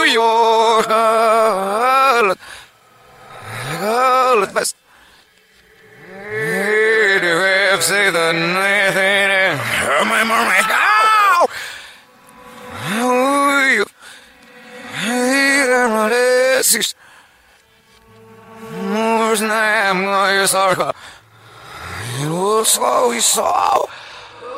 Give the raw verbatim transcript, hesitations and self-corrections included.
best. Say the nothing. My mom. Ow! Oh, you. More than I am, you sorry. You so, you so.